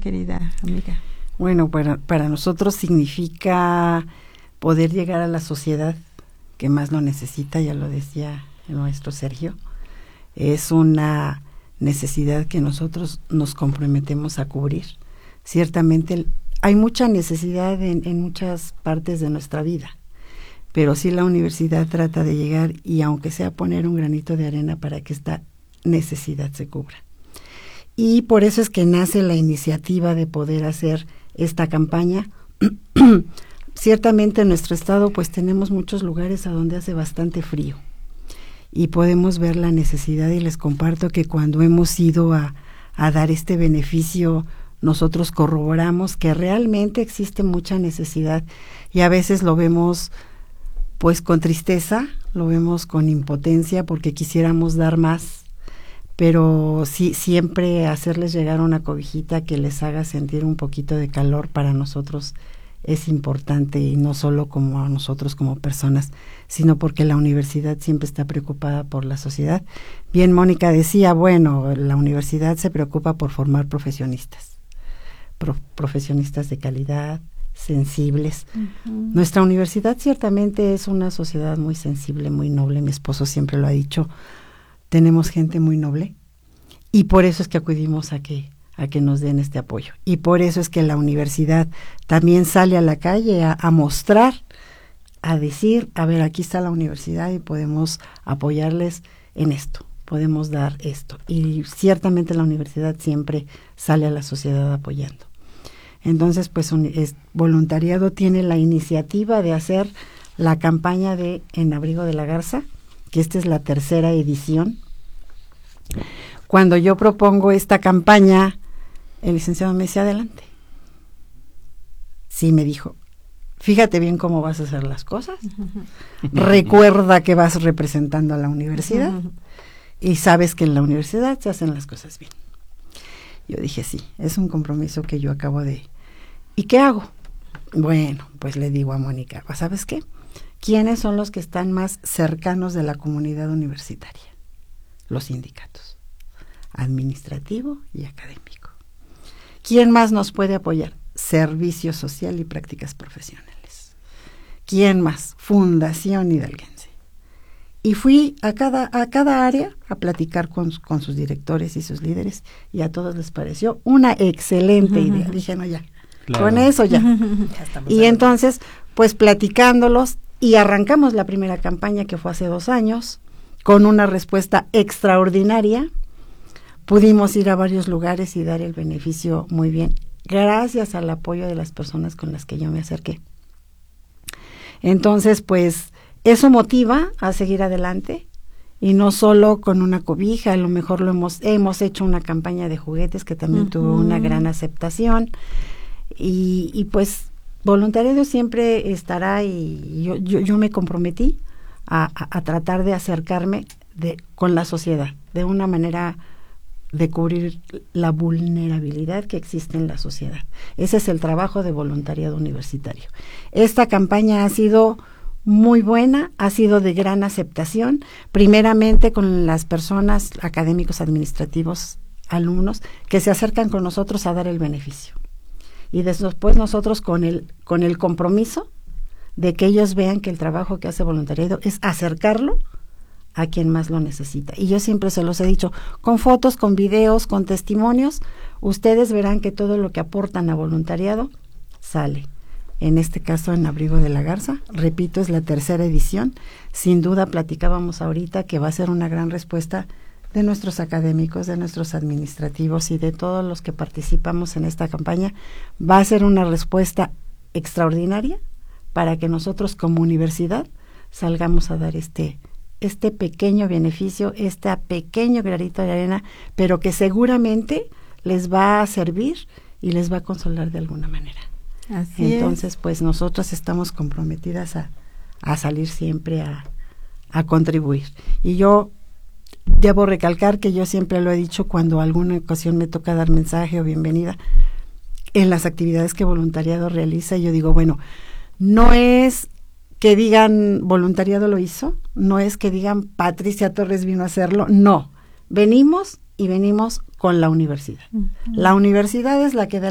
querida amiga? Bueno, para nosotros significa poder llegar a la sociedad que más lo necesita, ya lo decía el maestro Sergio. Es una necesidad que nosotros nos comprometemos a cubrir. Ciertamente hay mucha necesidad en muchas partes de nuestra vida, pero sí la universidad trata de llegar y aunque sea poner un granito de arena para que esta necesidad se cubra. Y por eso es que nace la iniciativa de poder hacer esta campaña. Ciertamente en nuestro estado pues tenemos muchos lugares a donde hace bastante frío y podemos ver la necesidad, y les comparto que cuando hemos ido a dar este beneficio, nosotros corroboramos que realmente existe mucha necesidad, y a veces lo vemos pues con tristeza, lo vemos con impotencia porque quisiéramos dar más, pero sí, siempre hacerles llegar una cobijita que les haga sentir un poquito de calor para nosotros es importante, y no solo como a nosotros como personas, sino porque la universidad siempre está preocupada por la sociedad. Bien, Mónica decía, bueno, la universidad se preocupa por formar profesionistas, profesionistas de calidad, sensibles. Uh-huh. Nuestra universidad ciertamente es una sociedad muy sensible, muy noble. Mi esposo siempre lo ha dicho, tenemos gente muy noble, y por eso es que acudimos a que nos den este apoyo. Y por eso es que la universidad también sale a la calle a mostrar, a decir, a ver, aquí está la universidad y podemos apoyarles en esto, podemos dar esto. Y ciertamente la universidad siempre sale a la sociedad apoyando. Entonces, pues voluntariado tiene la iniciativa de hacer la campaña de En Abrigo de la Garza, que esta es la 3ª edición. Cuando yo propongo esta campaña, el licenciado me decía, adelante. Sí, me dijo, fíjate bien cómo vas a hacer las cosas, recuerda que vas representando a la universidad y sabes que en la universidad se hacen las cosas bien. Yo dije, sí, es un compromiso que yo acabo de... ¿Y qué hago? Bueno, pues le digo a Mónica, ¿sabes qué? ¿Quiénes son los que están más cercanos de la comunidad universitaria? Los sindicatos, administrativo y académico. ¿Quién más nos puede apoyar? Servicio social y prácticas profesionales. ¿Quién más? Fundación Hidalguense. Y fui a cada área a platicar con sus directores y sus líderes, y a todos les pareció una excelente idea. Dije, no, ya, claro, con eso ya. Y entonces, pues platicándolos, y arrancamos la primera campaña, que fue hace 2 años, con una respuesta extraordinaria. Pudimos ir a varios lugares y dar el beneficio muy bien, gracias al apoyo de las personas con las que yo me acerqué. Entonces, pues, eso motiva a seguir adelante, y no solo con una cobija, a lo mejor hemos hecho una campaña de juguetes que también tuvo una gran aceptación, y pues, voluntariado siempre estará, y yo me comprometí a tratar de acercarme con la sociedad, de una manera de cubrir la vulnerabilidad que existe en la sociedad. Ese es el trabajo de voluntariado universitario. Esta campaña ha sido muy buena, ha sido de gran aceptación, primeramente con las personas, académicos, administrativos, alumnos, que se acercan con nosotros a dar el beneficio. Y después nosotros con el compromiso de que ellos vean que el trabajo que hace voluntariado es acercarlo a quien más lo necesita. Y yo siempre se los he dicho, con fotos, con videos, con testimonios, ustedes verán que todo lo que aportan a voluntariado sale. En este caso, en Abrigo de la Garza, repito, es la 3ª edición. Sin duda, platicábamos ahorita que va a ser una gran respuesta de nuestros académicos, de nuestros administrativos y de todos los que participamos en esta campaña. Va a ser una respuesta extraordinaria para que nosotros como universidad salgamos a dar este pequeño beneficio, este pequeño granito de arena, pero que seguramente les va a servir y les va a consolar de alguna manera. Así Entonces, pues nosotros estamos comprometidas a salir siempre a contribuir. Y yo debo recalcar que yo siempre lo he dicho cuando alguna ocasión me toca dar mensaje o bienvenida en las actividades que voluntariado realiza, yo digo, bueno, no es que digan voluntariado lo hizo, no es que digan Patricia Torres vino a hacerlo, no, venimos con la universidad. Uh-huh. La universidad es la que da